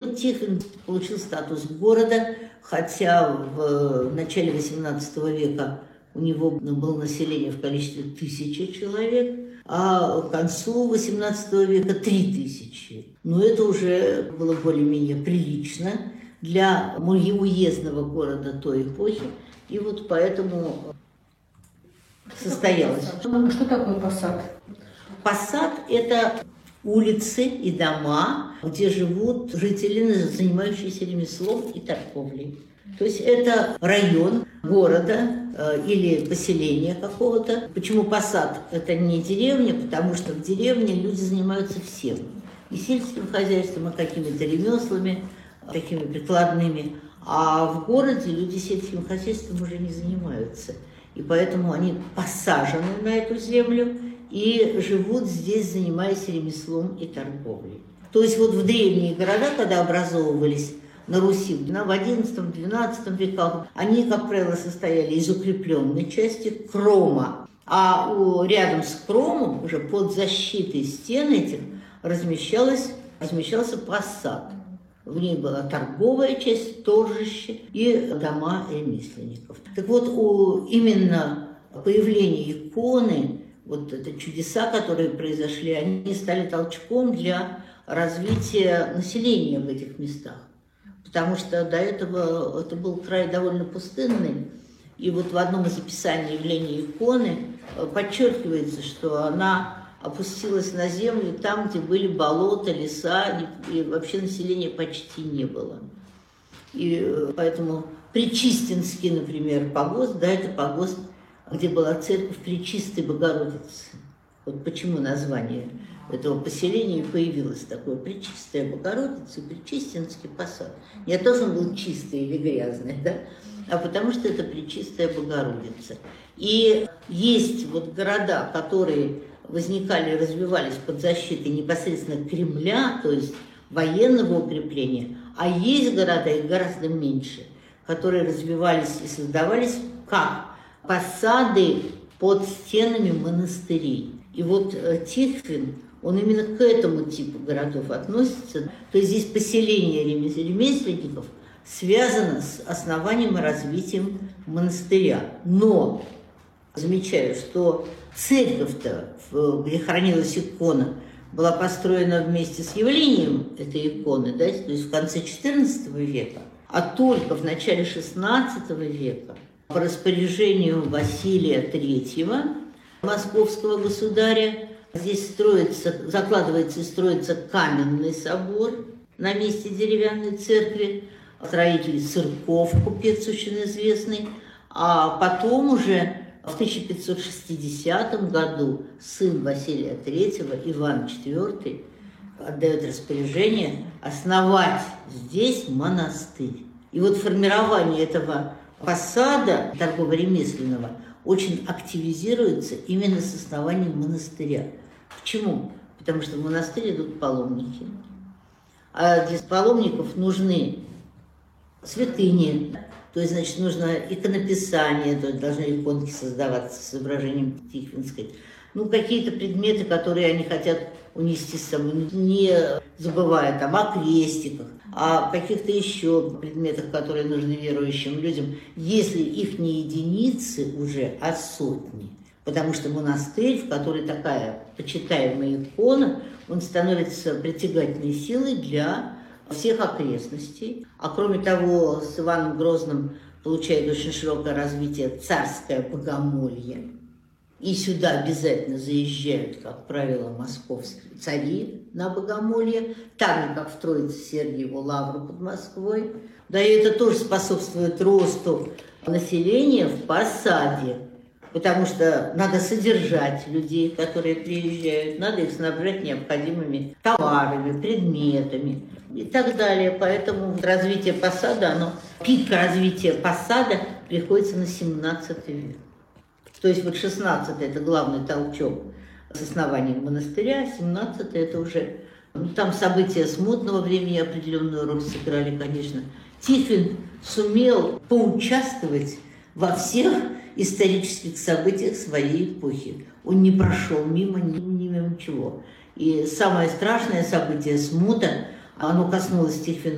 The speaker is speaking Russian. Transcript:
вот Тихвин получил статус города, хотя в начале XVIII века у него было население в количестве 1000 человек, а к концу XVIII века 3000. Но это уже было более-менее прилично для уездного города той эпохи, и вот поэтому состоялось. Что такое посад? Посад – это улицы и дома, где живут жители, занимающиеся ремеслом и торговлей. То есть это район города или поселения какого-то. Почему посад? Это не деревня, потому что в деревне люди занимаются всем. И сельским хозяйством, и какими-то ремеслами, такими прикладными. А в городе люди сельским хозяйством уже не занимаются. И поэтому они посажены на эту землю и живут здесь, занимаясь ремеслом и торговлей. То есть вот в древние города, когда образовывались на Руси в XI-XII веках, они, как правило, состояли из укрепленной части крома. А рядом с кромом, уже под защитой стен этих, размещался посад. В ней была торговая часть, торжище и дома ремесленников. Так вот, именно появление иконы, вот это чудеса, которые произошли, они стали толчком для развития населения в этих местах. Потому что до этого это был край довольно пустынный. И вот в одном из описаний явления иконы подчеркивается, что она опустилась на землю там, где были болота, леса, и вообще населения почти не было. И поэтому Пречистинский, например, погост, да, это погост, где была церковь Пречистой Богородицы. Вот почему название этого поселения появилось такое: Пречистая Богородица и Пречистинский посад. Не то, что он был чистый или грязный, да, а потому что это Пречистая Богородица. И есть вот города, которые возникали и развивались под защитой непосредственно Кремля, то есть военного укрепления, а есть города, их гораздо меньше, которые развивались и создавались как посады под стенами монастырей. И вот Тихвин, он именно к этому типу городов относится. То есть здесь поселение ремесленников связано с основанием и развитием монастыря. Но замечаю, что церковь-то, где хранилась икона, была построена вместе с явлением этой иконы, да, то есть в конце XIV века, а только в начале XVI века по распоряжению Василия III, московского государя, здесь закладывается и строится каменный собор на месте деревянной церкви, строитель Цырков, купец очень известный, а потом уже в 1560 году сын Василия III, Иван IV, отдает распоряжение основать здесь монастырь. И вот формирование этого посада торгово-ремесленного очень активизируется именно с основанием монастыря. Почему? Потому что в монастырь идут паломники. А для паломников нужны святыни, то есть, значит, нужно иконописание, то есть должны иконки создаваться с изображением Тихвинской. Ну, какие-то предметы, которые они хотят унести с собой, не забывая там о крестиках, о каких-то еще предметах, которые нужны верующим людям, если их не единицы уже, а сотни. Потому что монастырь, в который такая почитаемая икона, он становится притягательной силой для всех окрестностей. А кроме того, с Иваном Грозным получает очень широкое развитие царское богомолье. И сюда обязательно заезжают, как правило, московские цари на богомолье, так же, как в Троице-Сергиеву лавру под Москвой. Да и это тоже способствует росту населения в посаде, потому что надо содержать людей, которые приезжают, надо их снабжать необходимыми товарами, предметами и так далее. Поэтому развитие посада, пик развития посада приходится на 17 век. То есть вот 16 это главный толчок с основанием монастыря, 17 это уже, там события смутного времени определенную роль сыграли, конечно. Тихвин сумел поучаствовать во всех исторических событиях своей эпохи. Он не прошел мимо чего. И самое страшное событие, смута, оно коснулось Тихвина